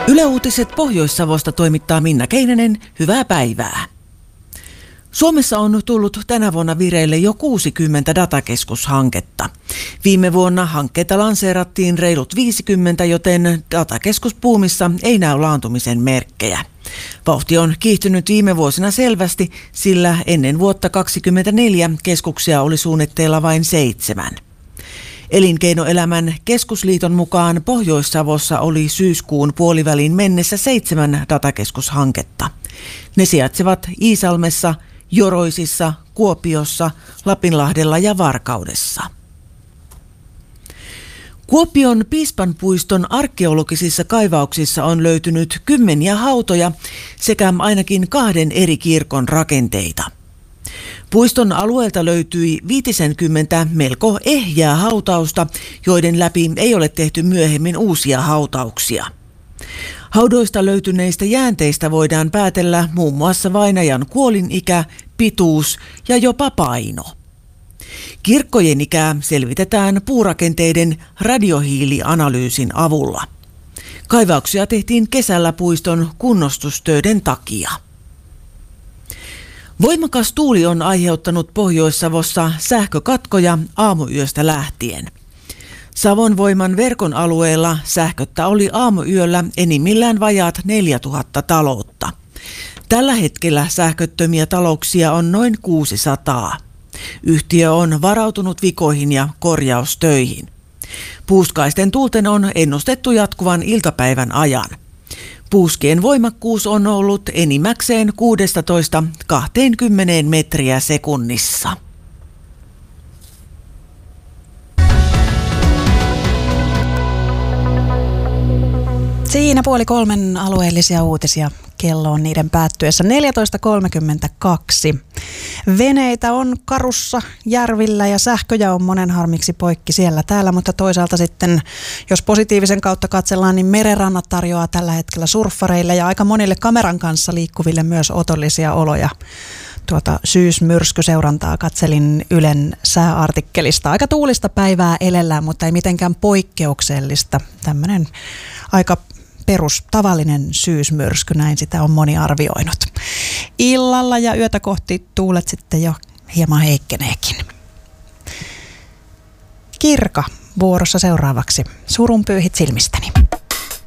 Yle Uutiset Pohjois-Savosta toimittaa Minna Keinänen. Hyvää päivää. Suomessa on tullut tänä vuonna vireille jo 60 datakeskushanketta. Viime vuonna hankkeita lanseerattiin reilut 50, joten datakeskusbuumissa ei näy laantumisen merkkejä. Vauhti on kiihtynyt viime vuosina selvästi, sillä ennen vuotta 2024 keskuksia oli suunnitteilla vain 7. Elinkeinoelämän keskusliiton mukaan Pohjois-Savossa oli syyskuun puoliväliin mennessä 7 datakeskushanketta. Ne sijaitsevat Iisalmessa, Joroisissa, Kuopiossa, Lapinlahdella ja Varkaudessa. Kuopion Piispanpuiston arkeologisissa kaivauksissa on löytynyt kymmeniä hautoja sekä ainakin 2 eri kirkon rakenteita. Puiston alueelta löytyi 50 melko ehjää hautausta, joiden läpi ei ole tehty myöhemmin uusia hautauksia. Haudoista löytyneistä jäänteistä voidaan päätellä muun muassa vainajan kuolinikä, pituus ja jopa paino. Kirkkojen ikää selvitetään puurakenteiden radiohiilianalyysin avulla. Kaivauksia tehtiin kesällä puiston kunnostustöiden takia. Voimakas tuuli on aiheuttanut Pohjois-Savossa sähkökatkoja aamuyöstä lähtien. Savon Voiman verkon alueella sähköttä oli aamuyöllä enimmillään vajaat 4000 taloutta. Tällä hetkellä sähköttömiä talouksia on noin 600. Yhtiö on varautunut vikoihin ja korjaustöihin. Puuskaisten tuulten on ennustettu jatkuvan iltapäivän ajan. Puuskien voimakkuus on ollut enimmäkseen 16–20 metriä sekunnissa. Siinä 2:30 alueellisia uutisia. Kello on niiden päättyessä 14.32. Veneitä on karussa järvillä ja sähköjä on monen harmiksi poikki siellä täällä, mutta toisaalta sitten, jos positiivisen kautta katsellaan, niin merenrannat tarjoaa tällä hetkellä surffareille ja aika monille kameran kanssa liikkuville myös otollisia oloja. Syysmyrskyseurantaa katselin Ylen sääartikkelista. Aika tuulista päivää elellään, mutta ei mitenkään poikkeuksellista. Tämmöinen aika tavallinen syysmyrsky, näin sitä on moni arvioinut. Illalla ja yötä kohti tuulet sitten jo hieman heikkeneekin. Kirka vuorossa seuraavaksi. Surun pyyhit silmistäni.